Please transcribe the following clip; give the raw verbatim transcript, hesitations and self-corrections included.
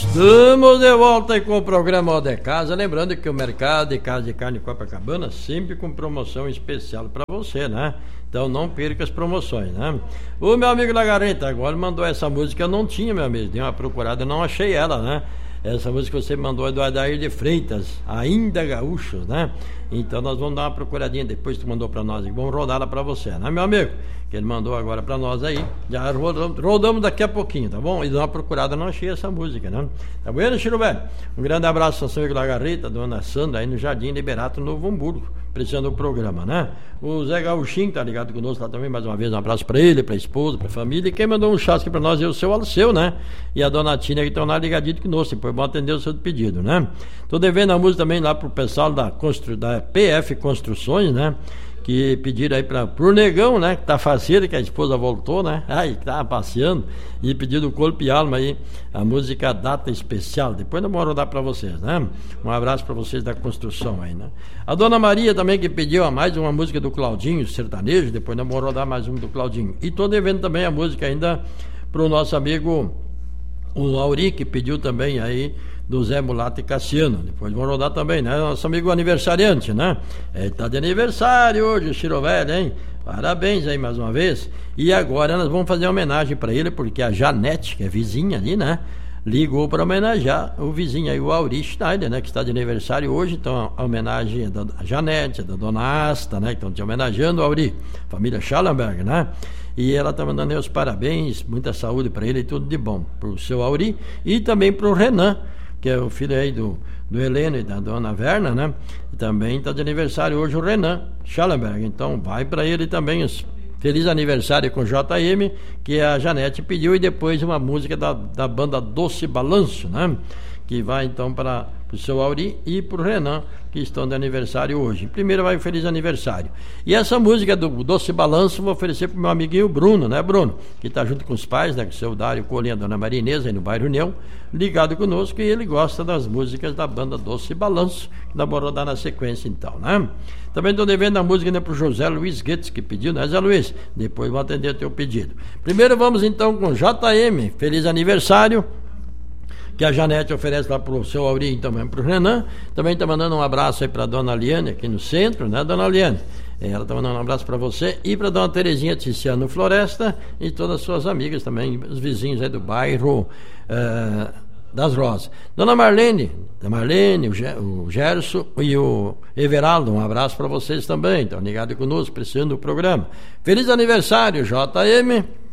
Estamos de volta aí com o programa O de Casa. Lembrando que o mercado de casa de carne Copacabana sempre com promoção especial para você, né? Então não perca as promoções, né? O meu amigo Lagarreta agora mandou essa música, eu não tinha, meu amigo, dei uma procurada, eu não achei ela, né? Essa música que você mandou é do Adair de Freitas, Ainda Gaúchos, né? Então nós vamos dar uma procuradinha depois que tu mandou pra nós e vamos rodar ela pra você, né, meu amigo? Que ele mandou agora pra nós aí. Já rodamos, rodamos daqui a pouquinho, tá bom? E dá uma procurada, não achei essa música, né? Tá bueno, Chiro Velho? Um grande abraço ao seu amigo Lagarreta, dona Sandra, aí no Jardim Liberato, Novo Hamburgo, precisando do programa, né? O Zé Gauchinho tá ligado conosco lá também, mais uma vez, um abraço pra ele, pra esposa, pra família. E quem mandou um chasque pra nós é o seu Alceu, né? E a dona Tina que estão lá ligadinho conosco, depois vão atender o seu pedido, né? Tô devendo a música também lá pro pessoal da, constru... da P F Construções, né? Que pediram aí para pro Negão, né? Que tá faceiro, que a esposa voltou, né? Ai, que tava passeando. E pediu do corpo e alma aí a música Data Especial. Depois eu vou rodar para vocês, né? Um abraço para vocês da construção aí, né? A dona Maria também que pediu a mais uma música do Claudinho, sertanejo. Depois eu vou rodar mais uma do Claudinho. E tô devendo também a música ainda pro nosso amigo o Auri, que pediu também aí do Zé Mulato e Cassiano. Depois vão rodar também, né? Nosso amigo aniversariante, né? Ele tá de aniversário hoje, o Chiro Velho, hein? Parabéns aí mais uma vez. E agora nós vamos fazer uma homenagem para ele, porque a Janete, que é vizinha ali, né? Ligou para homenagear o vizinho aí, o Auri Schneider, né? Que está de aniversário hoje. Então a homenagem é da Janete, é da dona Asta, né? Que estão te homenageando o Auri, família Schallenberg, né? E ela está mandando aí os parabéns, muita saúde para ele e tudo de bom pro seu Auri e também pro Renan, que é o filho aí do, do Heleno e da dona Verna, né? E também está de aniversário hoje o Renan Schallenberg. Então vai para ele também os feliz aniversário com J M, que a Janete pediu, e depois uma música da, da banda Doce Balanço, né? Que vai então para o seu Auri e para o Renan, que estão de aniversário hoje. Primeiro vai o feliz aniversário. E essa música do Doce Balanço vou oferecer para o meu amiguinho Bruno, né, Bruno? Que está junto com os pais, né? Com o seu Dário Colinha, a dona Maria Inês, aí no bairro União, ligado conosco, e ele gosta das músicas da banda Doce Balanço, que nós vamos rodar na sequência então, né? Também estou devendo a música, né, para o José Luiz Guedes, que pediu, né, Zé Luiz? Depois vou atender o teu pedido. Primeiro vamos então com J M, feliz aniversário, que a Janete oferece lá pro seu Auri e também pro Renan. Também tá mandando um abraço aí pra dona Liane aqui no centro, né, dona Liane? Ela tá mandando um abraço para você e pra dona Terezinha Ticiano Floresta e todas as suas amigas também, os vizinhos aí do bairro uh, das Rosas. Dona Marlene, a Marlene, o, Ge, o Gerson e o Everaldo, um abraço para vocês também, estão ligados conosco, precisando do programa. Feliz aniversário, J M.